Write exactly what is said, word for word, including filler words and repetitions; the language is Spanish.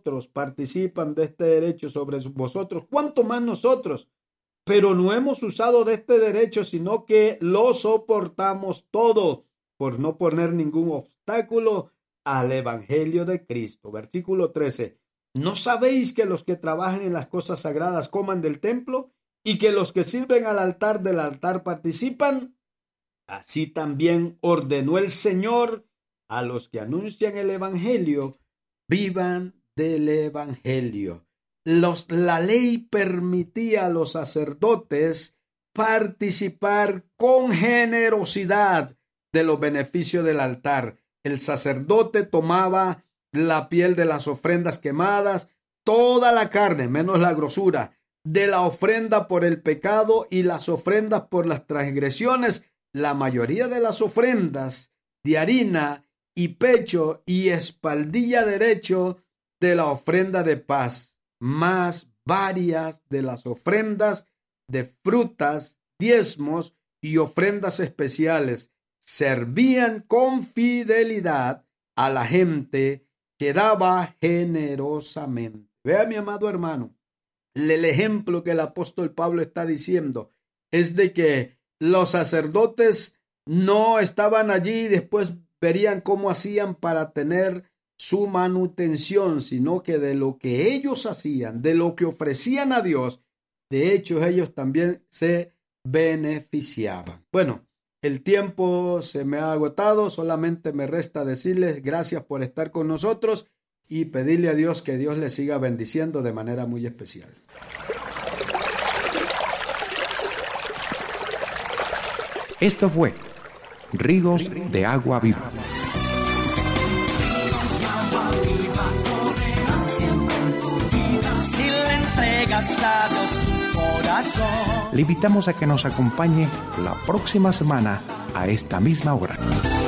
otros participan de este derecho sobre vosotros, ¿cuánto más nosotros? Pero no hemos usado de este derecho, sino que lo soportamos todo por no poner ningún obstáculo al evangelio de Cristo. Versículo trece. ¿No sabéis que los que trabajan en las cosas sagradas coman del templo y que los que sirven al altar del altar participan? Así también ordenó el Señor a los que anuncian el evangelio, vivan del evangelio. Los, la ley permitía a los sacerdotes participar con generosidad de los beneficios del altar. El sacerdote tomaba la piel de las ofrendas quemadas, toda la carne, menos la grosura, de la ofrenda por el pecado y las ofrendas por las transgresiones, la mayoría de las ofrendas de harina y pecho y espaldilla derecho de la ofrenda de paz, más varias de las ofrendas de frutas, diezmos y ofrendas especiales, servían con fidelidad a la gente que daba generosamente. Vea, mi amado hermano, el ejemplo que el apóstol Pablo está diciendo es de que los sacerdotes no estaban allí y después verían cómo hacían para tener su manutención, sino que de lo que ellos hacían, de lo que ofrecían a Dios, de hecho ellos también se beneficiaban. Bueno, el tiempo se me ha agotado, solamente me resta decirles gracias por estar con nosotros y pedirle a Dios que Dios les siga bendiciendo de manera muy especial. Esto fue Ríos de Agua Viva. Si le entregas a Dios tu corazón, Le invitamos a que nos acompañe la próxima semana a esta misma hora.